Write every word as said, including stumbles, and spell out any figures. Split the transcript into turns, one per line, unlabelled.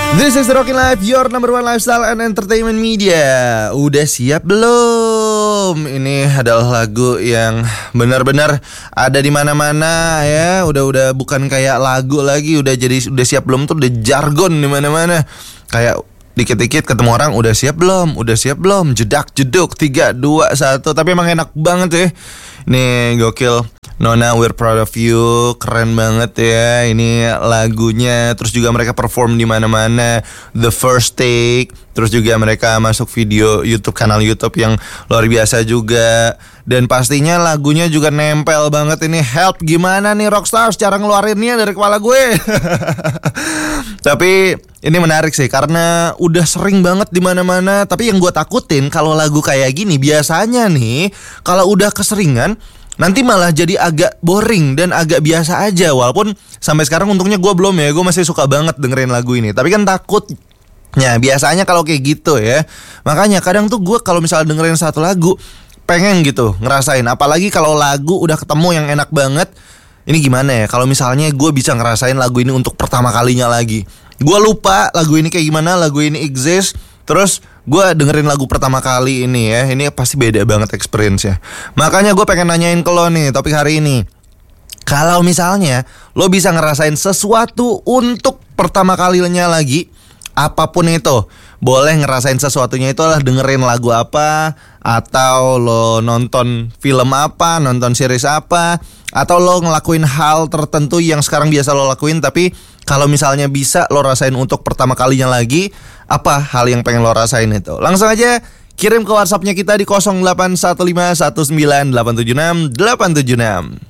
This is the Rockin' Life, your number one lifestyle and entertainment media. Udah siap belum? Ini adalah lagu yang benar-benar ada di mana-mana ya. Udah-udah bukan kayak lagu lagi, udah jadi udah siap belum tuh udah jargon di mana-mana. Kayak dikit-dikit ketemu orang, udah siap belum? Udah siap belum? Jedak jeduk tiga dua satu. Tapi emang enak banget ya. Nih gokil. Nona, we're proud of you, keren banget ya ini lagunya. Terus juga mereka perform di mana-mana, The First Take. Terus juga mereka masuk video YouTube, kanal YouTube yang luar biasa juga. Dan pastinya lagunya juga nempel banget ini. Help, gimana nih Rockstars cara ngeluarinnya dari kepala gue? Tapi ini menarik sih karena udah sering banget di mana-mana. Tapi yang gue takutin kalau lagu kayak gini biasanya nih, kalau udah keseringan nanti malah jadi agak boring dan agak biasa aja. Walaupun sampai sekarang untungnya gue belum ya, gue masih suka banget dengerin lagu ini. Tapi kan takutnya biasanya kalau kayak gitu ya. Makanya kadang tuh gue kalau misalnya dengerin satu lagu pengen gitu ngerasain. Apalagi kalau lagu udah ketemu yang enak banget. Ini gimana ya kalau misalnya gue bisa ngerasain lagu ini untuk pertama kalinya lagi. Gue lupa lagu ini kayak gimana, lagu ini exist. Terus gue dengerin lagu pertama kali ini ya, ini pasti beda banget experience-nya. Makanya gue pengen nanyain ke lo nih topik hari ini. Kalau misalnya lo bisa ngerasain sesuatu untuk pertama kalinya lagi, apapun itu, boleh ngerasain sesuatunya itu adalah dengerin lagu apa, atau lo nonton film apa, nonton series apa, atau lo ngelakuin hal tertentu yang sekarang biasa lo lakuin, tapi kalau misalnya bisa lo rasain untuk pertama kalinya lagi, apa hal yang pengen lo rasain itu? Langsung aja kirim ke WhatsAppnya kita di nol delapan satu lima satu sembilan delapan tujuh enam delapan tujuh enam.